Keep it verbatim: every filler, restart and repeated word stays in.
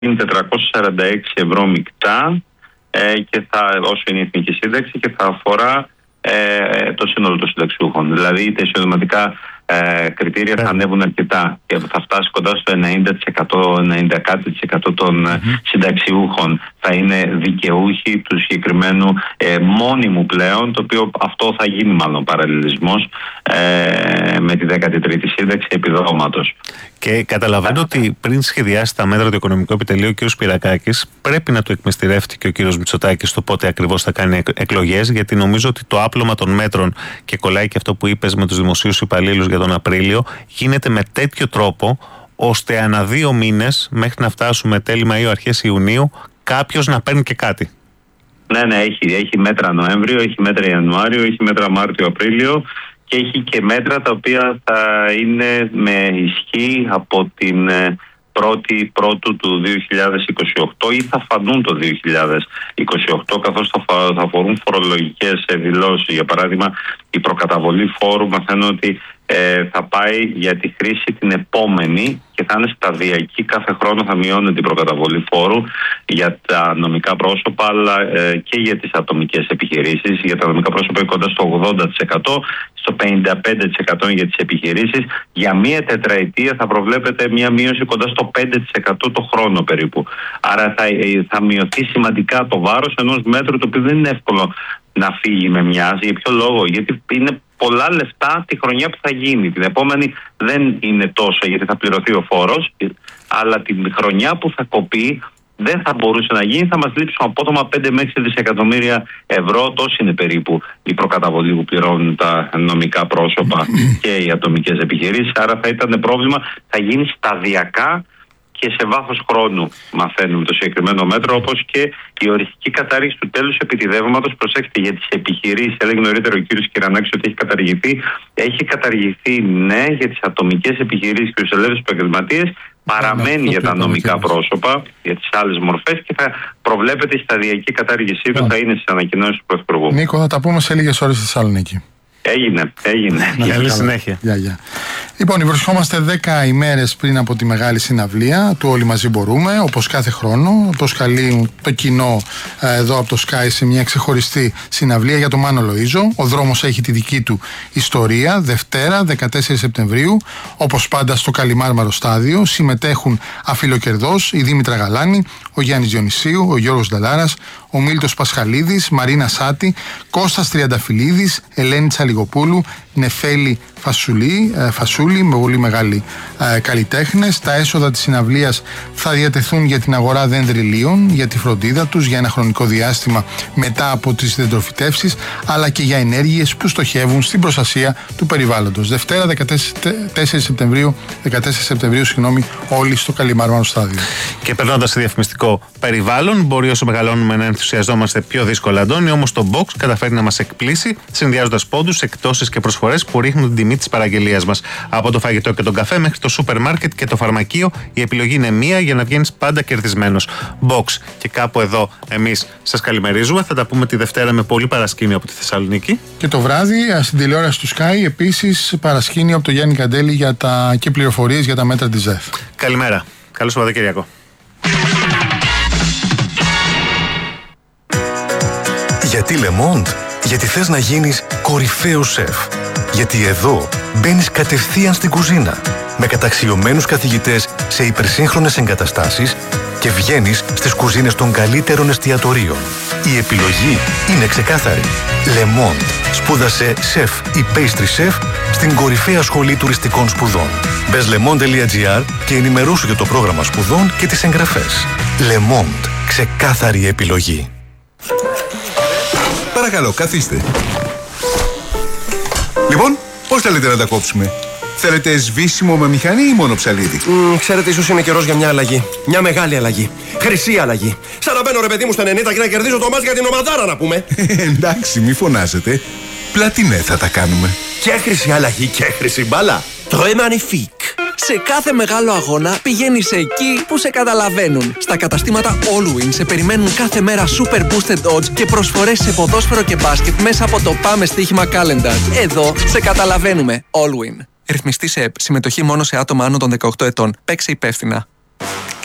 είναι τετρακόσια σαράντα έξι ευρώ μεικτά ε, και θα, όσο είναι η εθνική σύνταξη, και θα αφορά ε, το σύνολο των συνταξιούχων. Δηλαδή τα εισοδηματικά ε, κριτήρια θα ανέβουν αρκετά και θα φτάσει κοντά στο ενενήντα τοις εκατό, ενενήντα τοις εκατό των mm-hmm. συνταξιούχων θα είναι δικαιούχοι του συγκεκριμένου ε, μόνιμου πλέον, το οποίο αυτό θα γίνει μάλλον παραλληλισμός ε, με τη δέκατη τρίτη σύνταξη επιδόματος. Και καταλαβαίνω ότι πριν σχεδιάσει τα μέτρα του Οικονομικού Επιτελείου ο κ. Σπυρακάκης, πρέπει να του εκμυστηρεύτηκε ο κ. Μητσοτάκης το πότε ακριβώς θα κάνει εκλογές, γιατί νομίζω ότι το άπλωμα των μέτρων, και κολλάει και αυτό που είπες με τους δημοσίους υπαλλήλους για τον Απρίλιο, γίνεται με τέτοιο τρόπο ώστε ανά δύο μήνες, μέχρι να φτάσουμε τέλη Μαΐου, αρχές Ιουνίου, κάποιος να παίρνει και κάτι. Ναι, ναι, έχει, έχει μέτρα Νοέμβριο, έχει μέτρα Ιανουάριο, έχει μέτρα Μάρτιο, Απρίλιο. Και έχει και μέτρα τα οποία θα είναι με ισχύ από την πρώτη Πρώτου του δύο χιλιάδες είκοσι οκτώ ή θα φανούν το δύο χιλιάδες είκοσι οκτώ, καθώς θα, θα αφορούν φορολογικές δηλώσεις. Για παράδειγμα, η προκαταβολή φόρου μαθαίνω ότι ε, θα πάει για τη χρήση την επόμενη και θα είναι σταδιακή. Κάθε χρόνο θα μειώνεται η προκαταβολή φόρου για τα νομικά πρόσωπα, αλλά ε, και για τις ατομικές επιχειρήσεις. Για τα νομικά πρόσωπα είναι κοντά στο ογδόντα τοις εκατό, στο πενήντα πέντε τοις εκατό για τις επιχειρήσεις. Για μία τετραετία θα προβλέπεται μία μείωση κοντά στο πέντε τοις εκατό το χρόνο περίπου. Άρα θα, θα μειωθεί σημαντικά το βάρος ενός μέτρου, το οποίο δεν είναι εύκολο να φύγει με μοιάζει. Για ποιο λόγο? Γιατί είναι πολλά λεφτά τη χρονιά που θα γίνει. Την επόμενη δεν είναι τόσο, γιατί θα πληρωθεί ο φόρος, αλλά την χρονιά που θα κοπεί δεν θα μπορούσε να γίνει. Θα μας λείψουν απότομα πέντε με έξι δισεκατομμύρια ευρώ. Τόσο είναι περίπου η προκαταβολή που πληρώνουν τα νομικά πρόσωπα και οι ατομικές επιχειρήσεις. Άρα θα ήταν πρόβλημα. Θα γίνει σταδιακά και σε βάθος χρόνου, μαθαίνουμε το συγκεκριμένο μέτρο, όπως και η οριστική κατάργηση του τέλους επιτιδεύματος. Προσέξτε, για τις επιχειρήσεις, έλεγε νωρίτερα ο κύριος Κυρανάκης ότι έχει καταργηθεί. Έχει καταργηθεί, ναι, για τις ατομικές επιχειρήσεις και τους ελεύθερους επαγγελματίες. Παραμένει για τα νομικά πρόσωπα, για τις άλλες μορφές, και θα προβλέπεται η σταδιακή κατάργησή του. Θα είναι στις ανακοινώσεις του Πρωθυπουργού. Νίκο, θα τα πούμε σε λίγες ώρες στη Θεσσαλονίκη. Έγινε, έγινε. Καλή συνέχεια. Γεια, γεια. Λοιπόν, βρισκόμαστε δέκα ημέρες πριν από τη μεγάλη συναυλία του Όλοι Μαζί Μπορούμε, όπως κάθε χρόνο. Προσκαλεί το κοινό εδώ από το Sky σε μια ξεχωριστή συναυλία για τον Μάνο Λοΐζο. Ο δρόμος έχει τη δική του ιστορία. Δευτέρα, δεκατέσσερις Σεπτεμβρίου, όπως πάντα στο Καλιμάρμαρο Στάδιο, συμμετέχουν αφιλοκερδώς η Δήμητρα Γαλάνη, ο Γιάννης Διονυσίου, ο Γιώργος Νταλάρας, ο Μίλτος Πασχαλίδης, Μαρίνα Σάτη, Κώστας Τριανταφυλλίδης, Ελένη Τσαλιγοπούλου, Νεφέλη Φασουλή, ε, Φασούλη, με πολύ μεγάλοι ε, καλλιτέχνες. Τα έσοδα της συναυλίας θα διατεθούν για την αγορά δεντριλίων, για τη φροντίδα τους για ένα χρονικό διάστημα μετά από τις δεντροφυτεύσεις, αλλά και για ενέργειες που στοχεύουν στην προστασία του περιβάλλοντος. Δευτέρα, δεκατέσσερις Σεπτεμβρίου, δεκατέσσερις Σεπτεμβρίου, συγγνώμη, όλοι στο Καλιμάρμαρο Στάδιο. Και περνώντας σε διαφημιστικό περιβάλλον, μπορεί όσο μεγαλώνουμε να ενθουσιαζόμαστε πιο δύσκολα, Αντώνη, όμως το Box καταφέρει να μας εκπλήσει, συνδυάζοντας πόντους, εκπτώσεις και προσφορές που ρίχνουν την τιμή της παραγγελίας μας. Από το φαγητό και τον καφέ μέχρι το σούπερ μάρκετ και το φαρμακείο, η επιλογή είναι μία για να βγαίνεις πάντα κερδισμένος. Box. Και κάπου εδώ εμείς σας καλημερίζουμε. Θα τα πούμε τη Δευτέρα με πολύ παρασκήνιο από τη Θεσσαλονίκη. Και το βράδυ στην τηλεόραση του Sky επίσης παρασκήνιο από τον Γιάννη Καντέλη για τα... και πληροφορίες για τα μέτρα της ΖΕΘ. Καλημέρα. Καλό Σαββατοκύριακο. Γιατί Le Monde? Γιατί θες να γίνεις κορυφαίος σεφ. Γιατί εδώ μπαίνεις κατευθείαν στην κουζίνα με καταξιωμένους καθηγητές σε υπερσύγχρονες εγκαταστάσεις και βγαίνεις στις κουζίνες των καλύτερων εστιατορίων. Η επιλογή είναι ξεκάθαρη. Le Monde. Σπούδασε σεφ ή pastry chef στην κορυφαία σχολή τουριστικών σπουδών. Μπες lemond τελεία gr και ενημερώσου για το πρόγραμμα σπουδών και τις εγγραφές. Le Monde. Ξεκάθαρη επιλογή. Παρακαλώ, καθίστε. Λοιπόν, πώς θέλετε να τα κόψουμε? Θέλετε σβήσιμο με μηχανή ή μόνο ψαλίδι? Mm, ξέρετε, ίσως είναι καιρός για μια αλλαγή. Μια μεγάλη αλλαγή. Χρυσή αλλαγή. Σαν να μπαίνω, ρε παιδί μου, στα ενενήντα και να κερδίζω το μάτς για την ομαδάρα, να πούμε. Εντάξει, μη φωνάζετε. Πλατινέ θα τα κάνουμε. Και χρυσή αλλαγή και χρυσή μπάλα. Très magnifique. Σε κάθε μεγάλο αγώνα πηγαίνεις εκεί που σε καταλαβαίνουν. Στα καταστήματα Allwin σε περιμένουν κάθε μέρα super boosted odds και προσφορές σε ποδόσφαιρο και μπάσκετ μέσα από το Πάμε Στοίχημα Calendar. Εδώ σε καταλαβαίνουμε. Allwin. Ρυθμιστή σε ΕΠ. Συμμετοχή μόνο σε άτομα άνω των δεκαοκτώ ετών. Παίξε υπεύθυνα.